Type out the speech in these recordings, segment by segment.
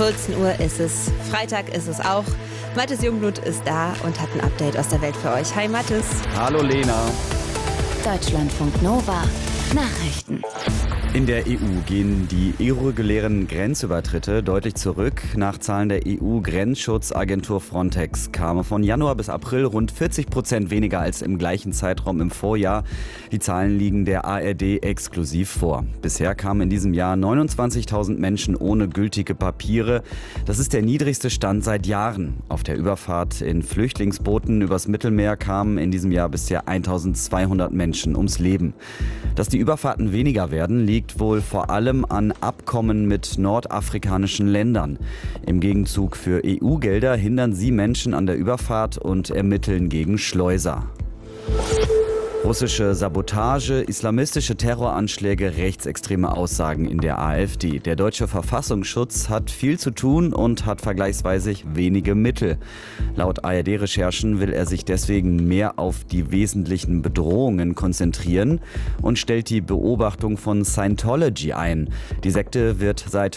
14 Uhr ist es. Freitag ist es auch. Mathis Jungblut ist da und hat ein Update aus der Welt für euch. Hi Mathis. Hallo Lena. Deutschlandfunk Nova. Nachrichten. In der EU gehen die irregulären Grenzübertritte deutlich zurück. Nach Zahlen der EU-Grenzschutzagentur Frontex kamen von Januar bis April rund 40% weniger als im gleichen Zeitraum im Vorjahr. Die Zahlen liegen der ARD exklusiv vor. Bisher kamen in diesem Jahr 29.000 Menschen ohne gültige Papiere. Das ist der niedrigste Stand seit Jahren. Auf der Überfahrt in Flüchtlingsbooten übers Mittelmeer kamen in diesem Jahr bisher 1.200 Menschen ums Leben. Dass die Überfahrten weniger werden, liegt wohl vor allem an Abkommen mit nordafrikanischen Ländern. Im Gegenzug für EU-Gelder hindern sie Menschen an der Überfahrt und ermitteln gegen Schleuser. Russische Sabotage, islamistische Terroranschläge, rechtsextreme Aussagen in der AfD. Der deutsche Verfassungsschutz hat viel zu tun und hat vergleichsweise wenige Mittel. Laut ARD-Recherchen will er sich deswegen mehr auf die wesentlichen Bedrohungen konzentrieren und stellt die Beobachtung von Scientology ein. Die Sekte wird seit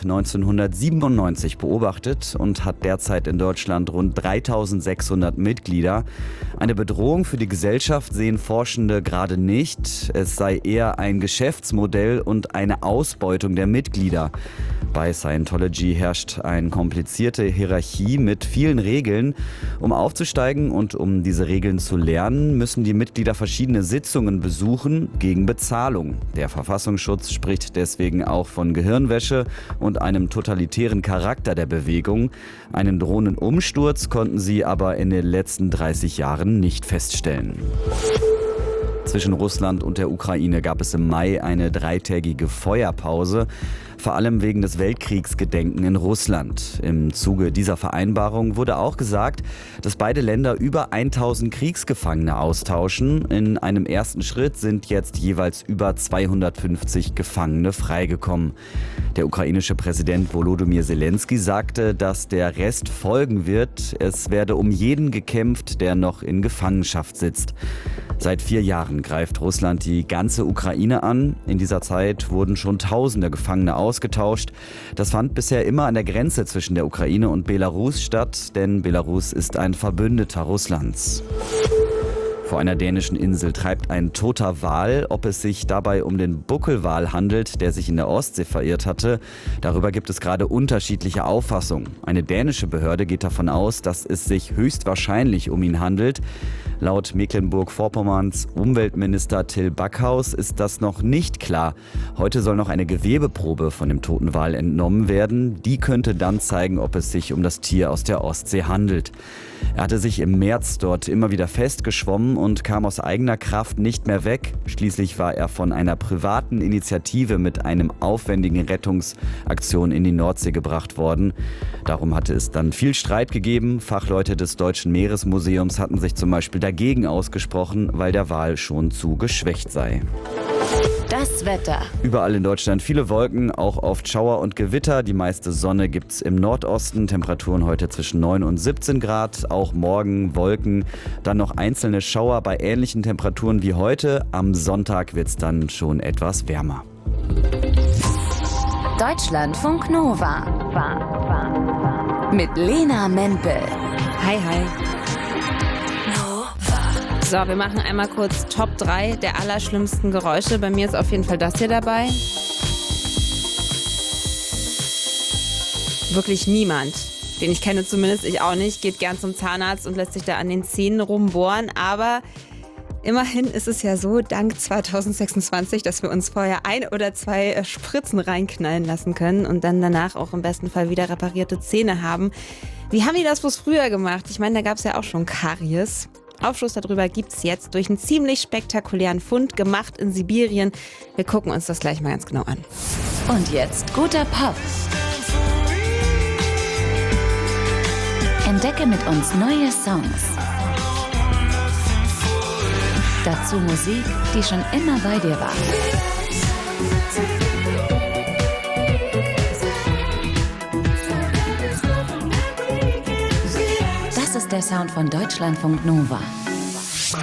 1997 beobachtet und hat derzeit in Deutschland rund 3.600 Mitglieder. Eine Bedrohung für die Gesellschaft sehen Forschende gerade nicht. Es sei eher ein Geschäftsmodell und eine Ausbeutung der Mitglieder. Bei Scientology herrscht eine komplizierte Hierarchie mit vielen Regeln. Um aufzusteigen und um diese Regeln zu lernen, müssen die Mitglieder verschiedene Sitzungen besuchen gegen Bezahlung. Der Verfassungsschutz spricht deswegen auch von Gehirnwäsche und einem totalitären Charakter der Bewegung. Einen drohenden Umsturz konnten sie aber in den letzten 30 Jahren nicht feststellen. Zwischen Russland und der Ukraine gab es im Mai eine 3-tägige Feuerpause, vor allem wegen des Weltkriegsgedenken in Russland. Im Zuge dieser Vereinbarung wurde auch gesagt, dass beide Länder über 1000 Kriegsgefangene austauschen. In einem ersten Schritt sind jetzt jeweils über 250 Gefangene freigekommen. Der ukrainische Präsident Volodymyr Zelensky sagte, dass der Rest folgen wird. Es werde um jeden gekämpft, der noch in Gefangenschaft sitzt. Seit 4 Jahren greift Russland die ganze Ukraine an. In dieser Zeit wurden schon Tausende Gefangene ausgetauscht. Das fand bisher immer an der Grenze zwischen der Ukraine und Belarus statt, denn Belarus ist ein Verbündeter Russlands. Vor einer dänischen Insel treibt ein toter Wal. Ob es sich dabei um den Buckelwal handelt, der sich in der Ostsee verirrt hatte, darüber gibt es gerade unterschiedliche Auffassungen. Eine dänische Behörde geht davon aus, dass es sich höchstwahrscheinlich um ihn handelt. Laut Mecklenburg-Vorpommerns Umweltminister Till Backhaus ist das noch nicht klar. Heute soll noch eine Gewebeprobe von dem toten Wal entnommen werden. Die könnte dann zeigen, ob es sich um das Tier aus der Ostsee handelt. Er hatte sich im März dort immer wieder festgeschwommen und kam aus eigener Kraft nicht mehr weg. Schließlich war er von einer privaten Initiative mit einem aufwendigen Rettungsaktion in die Nordsee gebracht worden. Darum hatte es dann viel Streit gegeben. Fachleute des Deutschen Meeresmuseums hatten sich zum Beispiel dagegen ausgesprochen, weil der Wal schon zu geschwächt sei. Das Wetter. Überall in Deutschland viele Wolken, auch oft Schauer und Gewitter. Die meiste Sonne gibt's im Nordosten. Temperaturen heute zwischen 9 und 17 Grad. Auch morgen Wolken. Dann noch einzelne Schauer bei ähnlichen Temperaturen wie heute. Am Sonntag wird's dann schon etwas wärmer. Deutschlandfunk Nova. Mit Lena Mempel. Hi, hi. So, wir machen einmal kurz Top 3 der allerschlimmsten Geräusche. Bei mir ist auf jeden Fall das hier dabei. Wirklich niemand, den ich kenne zumindest, ich auch nicht, geht gern zum Zahnarzt und lässt sich da an den Zähnen rumbohren. Aber immerhin ist es ja so, dank 2026, dass wir uns vorher 1 oder 2 Spritzen reinknallen lassen können und dann danach auch im besten Fall wieder reparierte Zähne haben. Wie haben die das bloß früher gemacht? Ich meine, da gab es ja auch schon Karies. Aufschluss darüber gibt's jetzt durch einen ziemlich spektakulären Fund, gemacht in Sibirien. Wir gucken uns das gleich mal ganz genau an. Und jetzt guter Pop. Entdecke mit uns neue Songs. Dazu Musik, die schon immer bei dir war. Das ist der Sound von Deutschlandfunk Nova.